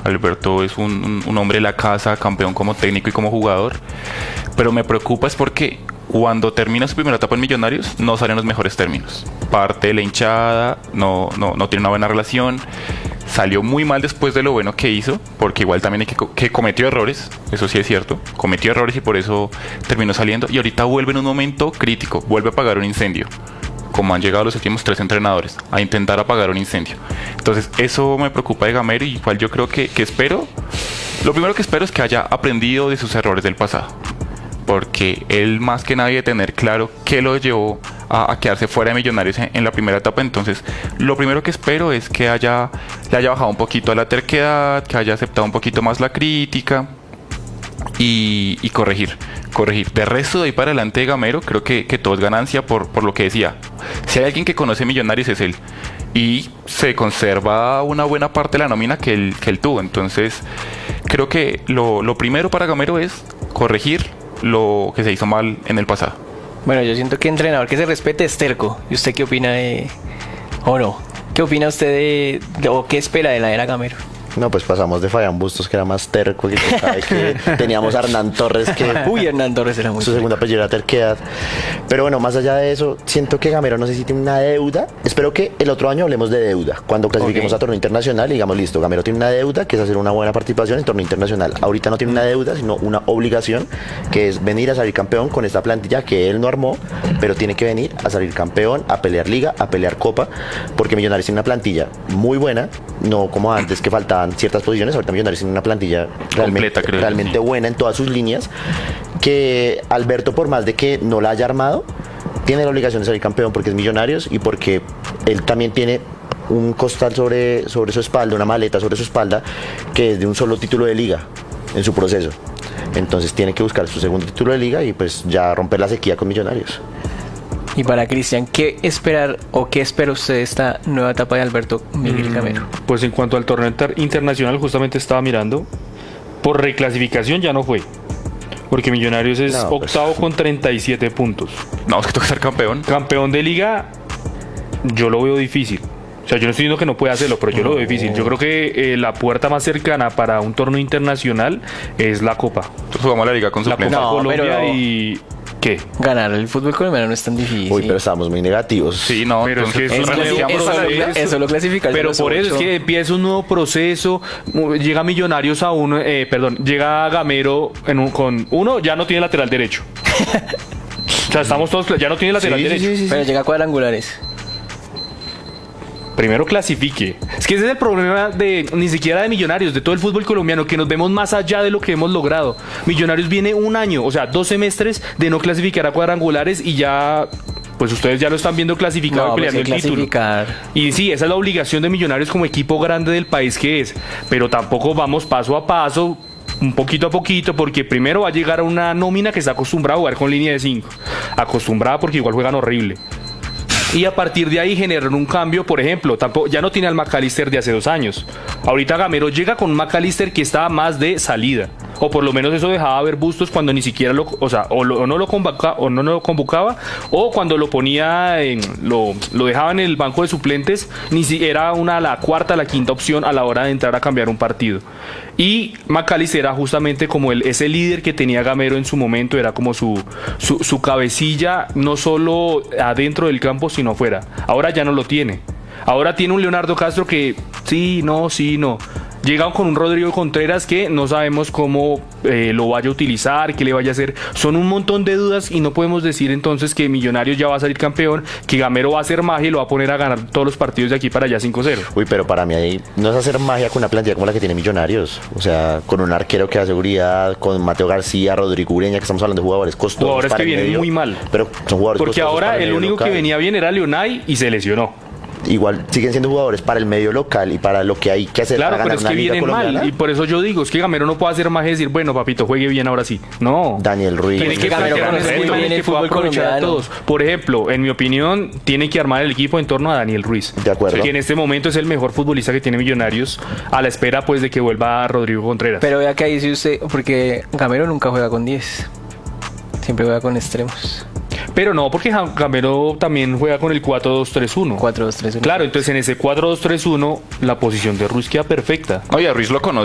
Alberto es un hombre de la casa, campeón como técnico y como jugador, pero me preocupa es porque cuando termina su primera etapa en Millonarios no salen los mejores términos. Parte de la hinchada, no tiene una buena relación. Salió muy mal después de lo bueno que hizo, porque igual también que cometió errores, eso sí es cierto, cometió errores y por eso terminó saliendo. Y ahorita vuelve en un momento crítico, vuelve a apagar un incendio, como han llegado los últimos 3 entrenadores, a intentar apagar un incendio. Entonces eso me preocupa de Gamero y igual yo creo que espero, lo primero que espero es que haya aprendido de sus errores del pasado, porque él más que nadie tener claro qué lo llevó a quedarse fuera de Millonarios en la primera etapa. Entonces lo primero que espero es que le haya bajado un poquito a la terquedad, que haya aceptado un poquito más la crítica y corregir. De resto, de ahí para adelante de Gamero, creo que todo es ganancia por lo que decía. Si hay alguien que conoce Millonarios es él, y se conserva una buena parte de la nómina que él tuvo. Entonces creo que lo primero para Gamero es corregir lo que se hizo mal en el pasado. Bueno, yo siento que entrenador que se respete es terco. ¿Y usted qué opina o no? ¿Qué opina usted o qué espera de la era Gamero? No, pues pasamos de Fabián Bustos, que era más terco, que teníamos a Hernán Torres, que Uy, Hernán Torres era muy su segunda apellido era terquedad. Pero bueno, más allá de eso, siento que Gamero no sé si tiene una deuda. Espero que el otro año hablemos de deuda. Cuando clasifiquemos a torneo internacional y digamos, listo, Gamero tiene una deuda, que es hacer una buena participación en torneo internacional. Ahorita no tiene una deuda, sino una obligación, que es venir a salir campeón con esta plantilla que él no armó, pero tiene que venir a salir campeón, a pelear liga, a pelear copa, porque Millonarios tiene una plantilla muy buena, no como antes que faltaban ciertas posiciones. Ahorita Millonarios tiene una plantilla realmente buena en todas sus líneas, que Alberto, por más de que no la haya armado, tiene la obligación de salir campeón porque es Millonarios y porque él también tiene un costal sobre su espalda, una maleta sobre su espalda, que es de un solo título de liga en su proceso. Entonces tiene que buscar su segundo título de liga y pues ya romper la sequía con Millonarios. Y para Cristian, ¿qué esperar o qué espera usted de esta nueva etapa de Alberto Miguel Gamero? Pues en cuanto al torneo internacional, justamente estaba mirando, por reclasificación ya no fue, porque Millonarios es octavo con 37 puntos. No, es que toca ser campeón. Campeón de liga, yo lo veo difícil. O sea, yo no estoy diciendo que no puede hacerlo, pero yo lo veo difícil. Yo creo que la puerta más cercana para un torneo internacional es la Copa. Entonces jugamos la liga con suplentes. La Copa Colombia y... ¿Qué? Ganar el fútbol colombiano no es tan difícil. Uy, pero estamos muy negativos. Sí, no, pero es que eso lo clasifica. Pero por eso es que empieza un nuevo proceso. Llega Millonarios a uno, llega Gamero con uno, ya no tiene lateral derecho. O sea, estamos todos, ya no tiene lateral derecho. Sí. Pero llega a cuadrangulares. Primero clasifique. Es que ese es el problema ni siquiera de Millonarios, de todo el fútbol colombiano, que nos vemos más allá de lo que hemos logrado. Millonarios viene un año, o sea, 2 semestres de no clasificar a cuadrangulares y ya, pues ustedes ya lo están viendo clasificado y peleando el título. Y sí, esa es la obligación de Millonarios como equipo grande del país que es, pero tampoco vamos paso a paso, un poquito a poquito, porque primero va a llegar a una nómina que está acostumbrada a jugar con línea de 5, acostumbrada porque igual juegan horrible. Y a partir de ahí generan un cambio. Por ejemplo, ya no tiene al McAllister de hace 2 años. Ahorita Gamero llega con un McAllister que estaba más de salida, o por lo menos eso dejaba ver Bustos cuando ni siquiera no lo convocaba, o cuando lo ponía lo dejaba en el banco de suplentes, ni siquiera era la cuarta, la quinta opción a la hora de entrar a cambiar un partido. Y McAllister era justamente como ese líder que tenía Gamero en su momento, era como su cabecilla, no solo adentro del campo sino afuera. Ahora ya no lo tiene. Ahora tiene un Leonardo Castro que sí, no. Llegan con un Rodrigo Contreras que no sabemos cómo lo vaya a utilizar, qué le vaya a hacer. Son un montón de dudas y no podemos decir entonces que Millonarios ya va a salir campeón, que Gamero va a hacer magia y lo va a poner a ganar todos los partidos de aquí para allá 5-0. Uy, pero para mí ahí no es hacer magia con una plantilla como la que tiene Millonarios. O sea, con un arquero que da seguridad, con Mateo García, Rodrigo Ureña, que estamos hablando de jugadores costosos. Jugadores que vienen muy mal. Pero son jugadores porque ahora el único que venía bien era Leonay y se lesionó. Igual siguen siendo jugadores para el medio local y para lo que hay que hacer. Claro, para ganar pero es que vienen mal y por eso yo digo, es que Gamero no puede hacer magia y decir, bueno, papito, juegue bien ahora sí. No. Daniel Ruiz. Tiene que aprovechar el fútbol colombiano a todos. Por ejemplo, en mi opinión, tiene que armar el equipo en torno a Daniel Ruiz. De acuerdo. Que en este momento es el mejor futbolista que tiene Millonarios, a la espera pues de que vuelva Rodrigo Contreras. Pero vea que ahí dice usted, porque Gamero nunca juega con 10. Siempre juega con extremos. Pero no, porque Gamero también juega con el 4-2-3-1. 4-2-3-1. Claro, entonces en ese 4-2-3-1 la posición de Ruiz queda perfecta. Oye, Ruiz lo conoce.